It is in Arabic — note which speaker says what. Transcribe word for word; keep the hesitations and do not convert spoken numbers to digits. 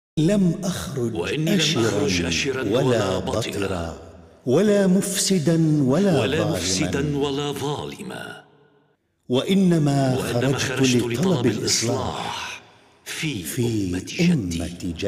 Speaker 1: لم أخرج
Speaker 2: وإني لم أخرج أشرا
Speaker 1: ولا
Speaker 2: ولا
Speaker 1: بطرا
Speaker 2: بطرا
Speaker 1: ولا مفسدا ولا
Speaker 2: ولا
Speaker 1: ظالما،
Speaker 2: مفسدا ولا ظالما،
Speaker 1: وإنما
Speaker 2: وإنما
Speaker 1: خرجت
Speaker 2: خرجت
Speaker 1: لطلب
Speaker 2: لطلب
Speaker 1: الإصلاح
Speaker 2: الإصلاح في
Speaker 1: في
Speaker 2: أمة جدي.
Speaker 1: أمة جدي.